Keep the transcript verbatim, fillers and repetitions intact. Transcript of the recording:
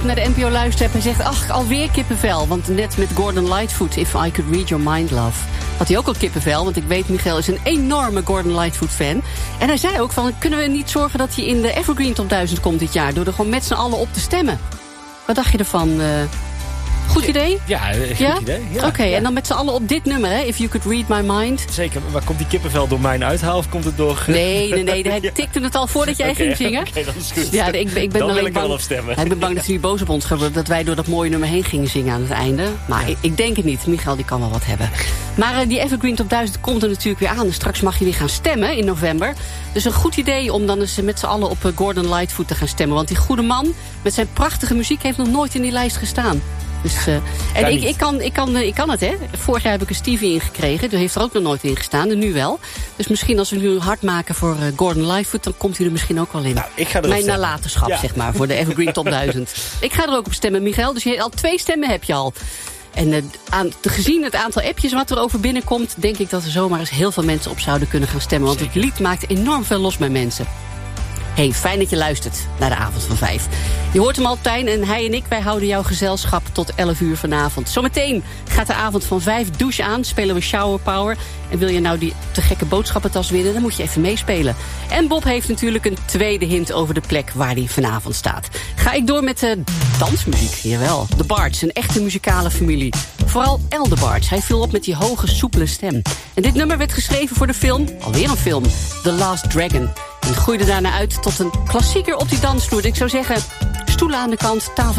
naar de N P O luistert en zegt, ach, alweer kippenvel. Want net met Gordon Lightfoot, If I Could Read Your Mind, Love, had hij ook al kippenvel. Want ik weet, Michiel is een enorme Gordon Lightfoot-fan. En hij zei ook van, kunnen we niet zorgen dat hij in de Evergreen Top duizend komt dit jaar, door er gewoon met z'n allen op te stemmen? Wat dacht je ervan? Uh, goed idee? Ja, goed ja? idee. Ja, Oké, okay, ja. En dan met z'n allen op dit nummer, hè? If You Could Read My Mind. Zeker, maar komt die kippenvel door mijn uithalen of komt het door... Nee, nee, nee, hij tikte het al voordat jij okay, ging zingen. Oké, okay, dat is goed. Ja, ik, ik ben dan alleen wil ik bang, wel op stemmen. Ik ben bang dat hij nu boos op ons gaat worden, dat wij door dat mooie nummer heen gingen zingen aan het einde. Maar ik, ik denk het niet. Michael, die kan wel wat hebben. Maar uh, die Evergreen Top duizend komt er natuurlijk weer aan. Dus straks mag je weer gaan stemmen in november. Dus een goed idee om dan eens met z'n allen op uh, Gordon Lightfoot te gaan stemmen. Want die goede man met zijn prachtige muziek heeft nog nooit in die lijst gestaan. Dus, uh, en ik, ik, kan, ik, kan, ik kan het, hè. Vorig jaar heb ik een Stevie ingekregen. Die heeft er ook nog nooit in gestaan, en nu wel. Dus misschien als we nu hard maken voor uh, Gordon Lightfoot, dan komt hij er misschien ook wel in. Nou, ik ga Mijn stemmen. nalatenschap, ja. zeg maar, voor de Evergreen Top duizend. Ik ga er ook op stemmen, Michael. Dus je, al twee stemmen heb je al. En uh, aan, te gezien het aantal appjes wat er over binnenkomt, denk ik dat er zomaar eens heel veel mensen op zouden kunnen gaan stemmen. Want het lied maakt enorm veel los bij mensen. Hey, fijn dat je luistert naar de avond van vijf. Je hoort hem al, Tijn, en hij en ik, wij houden jouw gezelschap tot elf uur vanavond. Zometeen gaat de avond van vijf douche aan, spelen we Shower Power. En wil je nou die te gekke boodschappentas winnen, dan moet je even meespelen. En Bob heeft natuurlijk een tweede hint over de plek waar hij vanavond staat. Ga ik door met de dansmuziek, jawel. De Bards, een echte muzikale familie. Vooral El de Bards, hij viel op met die hoge, soepele stem. En dit nummer werd geschreven voor de film, alweer een film, The Last Dragon. En groeide daarna uit tot een klassieker op die dansvloer. Ik zou zeggen, stoelen aan de kant, tafel